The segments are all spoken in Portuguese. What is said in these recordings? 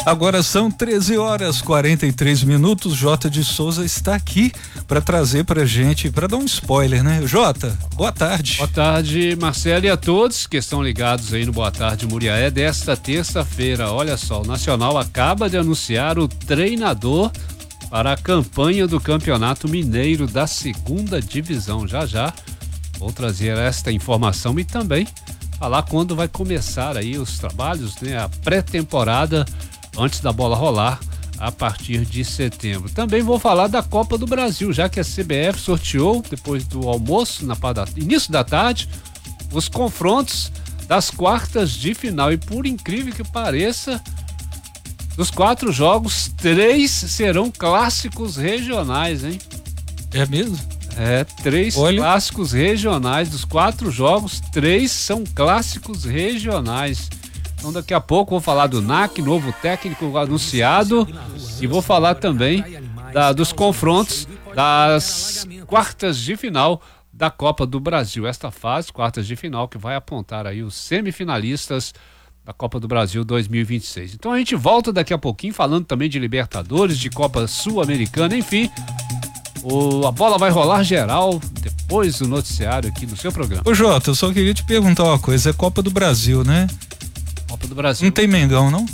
Agora são 13h43. Jota de Souza está aqui para trazer pra gente, para dar um spoiler, né? Jota, boa tarde. Boa tarde, Marcelo, e a todos que estão ligados aí no Boa Tarde Muriaé desta terça-feira. Olha só, o Nacional acaba de anunciar o treinador para a campanha do Campeonato Mineiro da Segunda Divisão. Já vou trazer esta informação e também falar quando vai começar aí os trabalhos, né? A pré-temporada antes da bola rolar a partir de setembro. Também vou falar da Copa do Brasil, já que a CBF sorteou, depois do almoço, início da tarde, os confrontos das quartas de final. E por incrível que pareça, dos 4 jogos, 3 serão clássicos regionais, hein? É mesmo? 3 clássicos regionais. Dos 4 jogos, 3 são clássicos regionais. Então daqui a pouco vou falar do NAC, novo técnico anunciado, e vou falar também dos confrontos das quartas de final da Copa do Brasil. Esta fase, quartas de final, que vai apontar aí os semifinalistas da Copa do Brasil 2026. Então a gente volta daqui a pouquinho falando também de Libertadores, de Copa Sul-Americana, enfim. A bola vai rolar geral depois do noticiário aqui no seu programa. Ô Jota, eu só queria te perguntar uma coisa, é Copa do Brasil, né? Copa do Brasil. Não tem Mengão, não?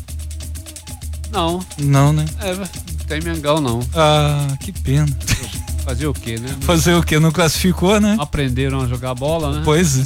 Não, né? Não tem Mengão, não. Ah, que pena. Fazer o quê, né? Fazer o quê? Não classificou, né? Aprenderam a jogar bola, né? Pois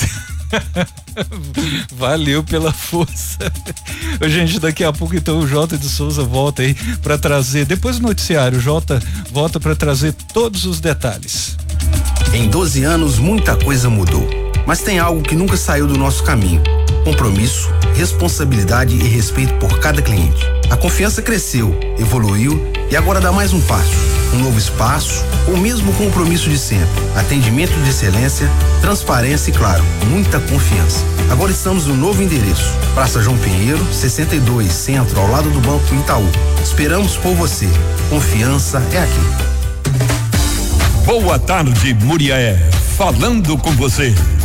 valeu pela força. Gente, daqui a pouco então o Jota de Souza volta aí para trazer, depois do noticiário, o Jota volta para trazer todos os detalhes. Em 12 anos muita coisa mudou, mas tem algo que nunca saiu do nosso caminho: compromisso, responsabilidade e respeito por cada cliente. A confiança cresceu, evoluiu e agora dá mais um passo. Um novo espaço, o mesmo compromisso de sempre. Atendimento de excelência, transparência e, claro, muita confiança. Agora estamos no novo endereço. Praça João Pinheiro, 62, Centro, ao lado do Banco Itaú. Esperamos por você. Confiança é aqui. Boa tarde, Muriaé. Falando com você.